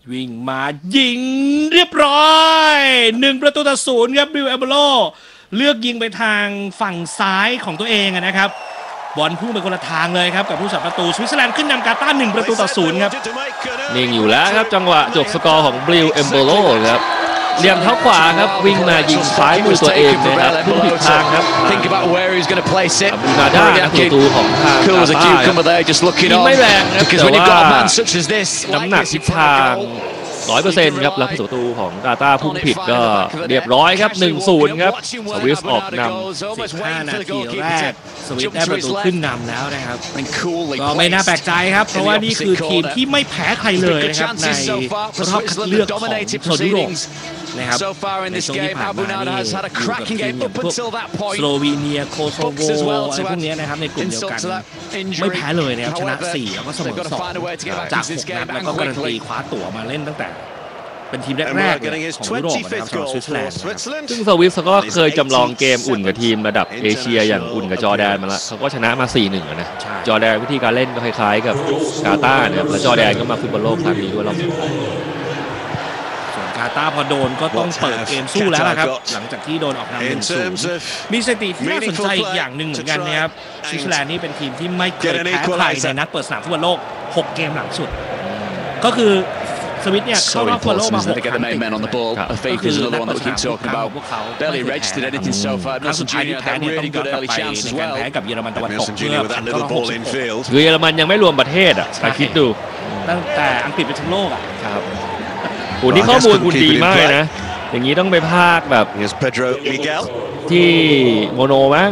วิ่งมายิงเรียบร้อย1-0ครับบิลเอเบโลเลือกยิงไปทางฝั่งซ้ายของตัวเองนะครับบอลพุ่งไปคนละทางเลยครับกับผู้สับประตูสวิตเซอร์แลนด์ขึ้นนำกาตาร์1-0ครับนิ่งอยู่แล้วครับจังหวะจบสกอร์ของบิลเอเบโลครับเหลี่ยมเท้าขวาครับวิ่งมายิงซ้ายมือตัวเองนะครับพุ่งผิดทางครับบูนาด้าประตูของทางกาตาร์ยิงไม่แรงครับแต่ว่าน้ำหนักทิศทาง100%ครับแล้วผู้ประตูของกาตาร์พุ่งผิดก็เรียบร้อยครับ 1-0 ครับสวิสออกนำ 15 นาทีแรกสวิตได้ประตูขึ้นนำแล้วนะครับก็ไม่น่าแปลกใจครับเพราะว่านี่คือทีมที่ไม่แพ้ใครเลยนะครับในรอบคัดเลือกของโซนยุโรปนะครับในช่วงที่ผ่านมานี่อยู่กับทีมอย่างพวกสโลวีเนียโคโซโวอะไรพวกนี้นะครับในกลุ่มเดียวกันไม่แพ้เลยนะครับชนะ4แล้วก็เสมอ2จาก6นัดแล้วก็การันตีคว้าตั๋วมาเล่นตั้งแต่เป็นทีมแรกๆของยุโรปนะครับสำหรับสวิตเซอร์แลนด์ซึ่งสวิสก็เคยจำลองเกมอุ่นกับทีมระดับเอเชียอย่างอุ่นกับจอร์แดนมาแล้วเขาก็ชนะมา 4-1 นะจอร์แดนวิธีการเล่นก็คล้ายๆกับกาตาร์นะครับแล้วจอร์แดนก็มาฟุตบอลโลกครั้งนี้ด้วยรอบส่วนกาตาร์พอโดนก็ต้องเปิดเกมสู้แล้วนะครับหลังจากที่โดนออกนำ 1-0 มีสถิติที่น่าสนใจอีกอย่างหนึ่งเหมือนกันนะครับสวิตเซอร์แลนด์นี่เป็นทีมที่ไม่เคยแพ้ใครในนัดเปิดสนามฟุตบอลโลก6 เกมหลังสุดก็คือสวิตเนี่ยเข้ารอบฟุตบอลโลกมา6 ครั้งติดก็คือนัดเปิดสนามทุกครั้งพวกเขาไม่เคยแพ้ครั้งสุดท้ายที่แพ้เนี่ยต้องย้อนกลับไปในการแพ้กับเยอรมันตะวันตกเมื่อผ่านเข้ารอบ66 คือเยอรมันยังไม่รวมประเทศอ่ะคิดดูตั้งแต่อังกฤษเป็นแชมป์โลกอ่ะครับโอ้นี่ข้อมูลคุณดีมากนะอย่างนี้ต้องไปภาคแบบที่โมโนมั้ง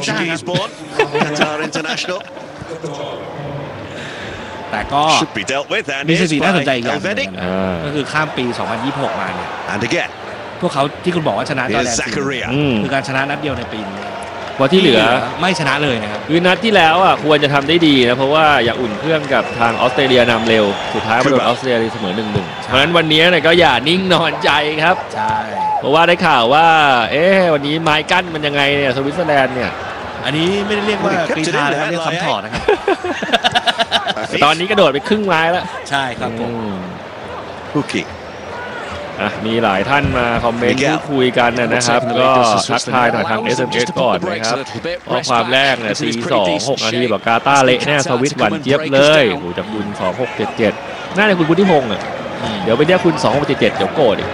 แต่ก็มีสถิติน่าสนใจอีกอย่างนึงก็คือข้ามปี 2026 มาเนี่ยพวกเขาที่คุณบอกว่าชนะจอร์แดนคือการชนะนัดเดียวในปีนี้เพราะที่เหลือไม่ชนะเลยนะครับคือนัดที่แล้วอ่ะควรจะทำได้ดีนะเพราะว่าอย่าอุ่นเครื่องกับทางออสเตรเลียนำเร็วสุดท้ายมาโดนออสเตรเลียเสมอ 1-1 เพราะฉะนั้นวันนี้เนี่ยก็อย่านิ่งนอนใจครับใช่เพราะว่าได้ข่าวว่าวันนี้ไม้กั้นมันยังไงเนี่ยสวิตเซอร์แลนด์เนี่ยอันนี้ไม่ได้เรียกว่ากรีธานะครับเรียกคำถอดนะครับตอนนี้กระโดดไปครึ่งไม้แล้วใช่ครับผมฮูกิมีหลายท่านมาคอมเมนต์พูดคุยกันนะครับก็ทักทายทาง SMS ก่อนนะครับข้อความแรกเนี่ย4-2 6 นาทีบอกกาตาร์เละแน่สวิตหวันเจี๊ยบเลยโอ้จากคุณ2677น่าจะคุณพุทธิพงษ์เดี๋ยวไปเรียกคุณ2677เดี๋ยวโกรธอีก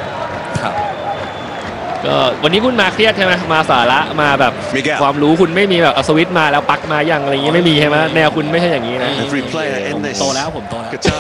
ก็วันนี้คุณมาเครียดใช่ไหมมาสาระมาแบบความรู้คุณไม่มีแบบสวิตมาแล้วปักมาอย่างอะไรอย่างงี้ไม่มีใช่ไหมแนวคุณไม่ใช่อย่างนี้นะผมโตแล้วผม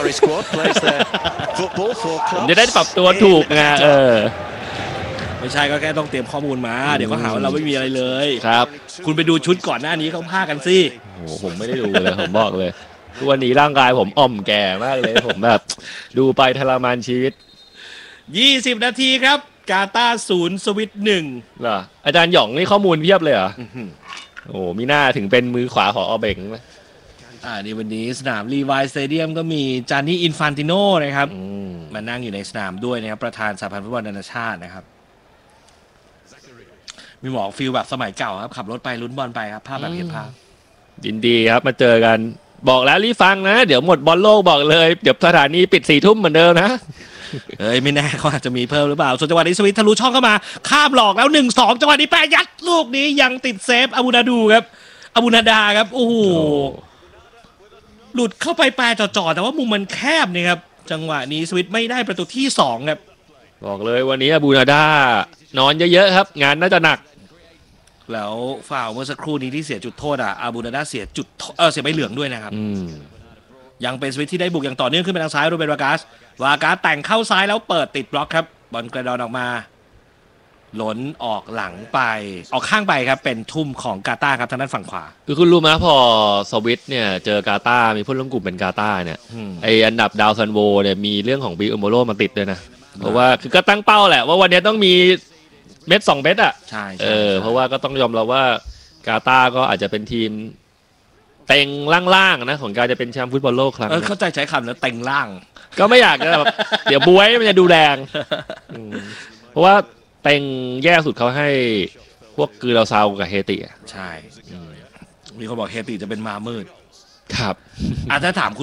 จะได้ปรับตัวถูกไงไม่ใช่ก็แค่ต้องเตรียมข้อมูลมาเดี๋ยวก็หาว่าเราไม่มีอะไรเลยครับคุณไปดูชุดก่อนหน้านี้เขาพากันสิโอ้ผมไม่ได้ดูเลยผมบอกเลยทุกวันนี้ร่างกายผมอ่อมแก่มากเลยผมแบบดูไปทรมานชีวิต 20 นาทีครับกาตาร์0สวิต1 เหรออาจารย์หยองนี่ข้อมูลเพียบเลยเหรอโอ้มีหน้าถึงเป็นมือขวาของอเบงนี่วันนี้สนามรีไวซ์สเตเดียมก็มีจานี่อินฟานติโนนะครับมานั่งอยู่ในสนามด้วยนะครับประธานสหพันธ์ฟุตบอลนานาชาตินะครับมีหมอกฟิลแบบสมัยเก่าครับขับรถไปลุ้นบอลไปครับภาพแบบเห็นภาพยินดีครับมาเจอกันบอกแล้วรีฟังนะเดี๋ยวหมดบอลโลกบอกเลยเดี๋ยวสถานีปิด4 ทุ่มเหมือนเดิมนะไม่แน่เขาอาจจะมีเพิ่มหรือเปล่าส่วนจังหวะนี้สวิตทะลุช่องเข้ามาข้ามหลอกแล้ว 1-2 จังหวะนี้แปะยัดลูกนี้ยังติดเซฟอาบูนาดูครับอาบูนาดาครับโอ้โหหลุดเข้าไปแปะจ่อๆแต่ว่ามุมมันแคบนี่ครับจังหวะนี้สวิตไม่ได้ประตูที่2ครับบอกเลยวันนี้อาบูนาดานอนเยอะๆครับงานน่าจะหนักแล้วฟาวล์เมื่อสักครู่นี้ที่เสียจุดโทษอาบูนาดาเสียใบเหลืองด้วยนะครับยังเป็นสวิตที่ได้บุกอย่างต่อเนื่องขึ้นไปทางซ้ายโรเบร์ตวากัสแต่งเข้าซ้ายแล้วเปิดติดบล็อกครับบอลกระดอนออกมาหล่นออกหลังไปออกข้างไปครับเป็นทุ่มของกาตาร์ครับทางด้านฝั่งขวาคือคุณรู้ไหมพอสวิตเนี่ยเจอกาตาร์มีผู้ร่วมกลุ่มเป็นกาตาร์เนี่ยไออันดับดาวซันโวเนี่ยมีเรื่องของบิลเอโมโรมาติดด้วยนะเพราะว่าคือก็ตั้งเป้าแหละว่าวันนี้ต้องมีเม็ด2 เม็ดอ่ะใช่เพราะว่าก็ต้องยอมรับว่ากาตาร์ก็อาจจะเป็นทีมเต็งล่างๆนะของการจะเป็นแชมป์ฟุตบอลโลกครั้งเข้าใจใช้คำแล้วเต็งล่างก็ไม่อยากจะแบบเดี๋ยวบวยมันจะดูแรงเพราะว่าเต็งแย่สุดเขาให้พวกคือเราซาวกับเฮติใช่มีคนบอกเฮติจะเป็นมามืดครับถ้าถาม